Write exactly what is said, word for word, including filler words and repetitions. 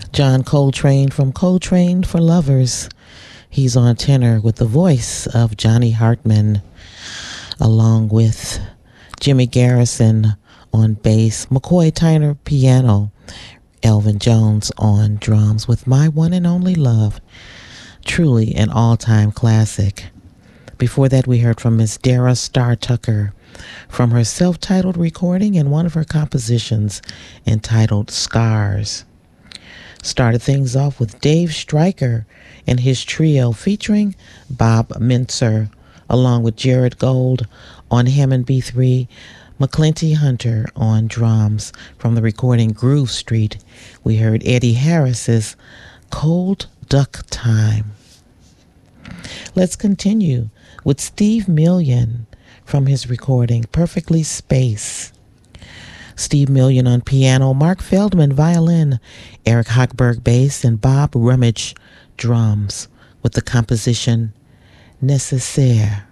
John Coltrane from Coltrane for Lovers. He's on tenor with the voice of Johnny Hartman, along with Jimmy Garrison on bass, McCoy Tyner piano, Elvin Jones on drums with My One and Only Love. Truly an all-time classic. Before that, we heard from Miss Dara Star Tucker from her self-titled recording and one of her compositions entitled Scars. Started things off with Dave Stryker and his trio featuring Bob Mintzer, along with Jared Gold on Hammond B three, McClinty Hunter on drums. From the recording Groove Street, we heard Eddie Harris's Cold Duck Time. Let's continue with Steve Million from his recording Perfectly Space. Steve Million on piano, Mark Feldman violin, Eric Hochberg bass, and Bob Rummage drums with the composition Nécessaire.